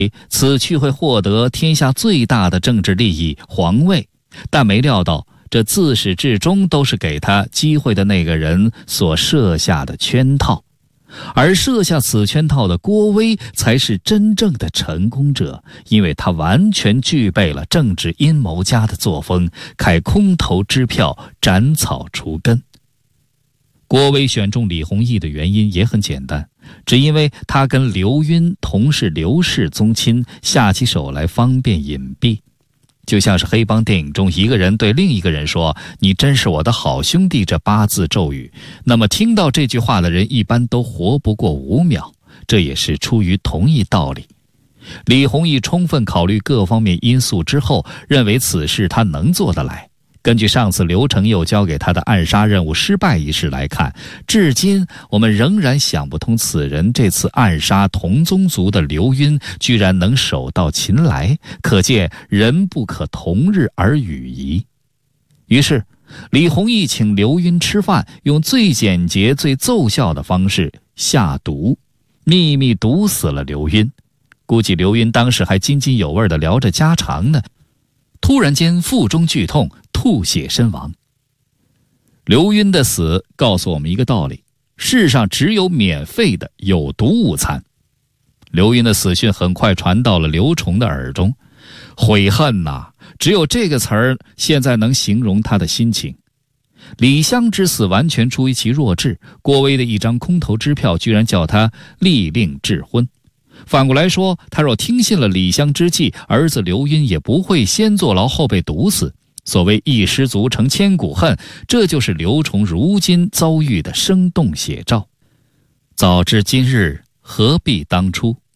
此去会获得天下最大的政治利益——皇位，但没料到这自始至终都是给他机会的那个人所设下的圈套。而设下此圈套的郭威才是真正的成功者，因为他完全具备了政治阴谋家的作风，开空头支票，斩草除根。郭威选中李弘毅的原因也很简单，只因为他跟刘赟同是刘氏宗亲，下起手来方便隐蔽。就像是黑帮电影中一个人对另一个人说“你真是我的好兄弟”这8字咒语，那么听到这句话的人一般都活不过5秒，这也是出于同一道理。李弘毅充分考虑各方面因素之后，认为此事他能做得来。根据上次刘承佑交给他的暗杀任务失败一事来看，至今我们仍然想不通此人这次暗杀同宗族的刘赟居然能手到擒来，可见人不可同日而语矣。于是李弘毅请刘赟吃饭，用最简洁最奏效的方式下毒，秘密毒死了刘赟。估计刘赟当时还津津有味地聊着家常呢，突然间腹中剧痛，吐血身亡。刘赟的死告诉我们一个道理：世上只有免费的有毒午餐。刘赟的死讯很快传到了刘崇的耳中，悔恨呐，只有这个词儿现在能形容他的心情。李湘之死完全出于其弱智，郭威的一张空头支票居然叫他立令智昏。反过来说，他若听信了李湘之计，儿子刘赟也不会先坐牢后被毒死。所谓一失足成千古恨，这就是刘崇如今遭遇的生动写照。早知今日，何必当初。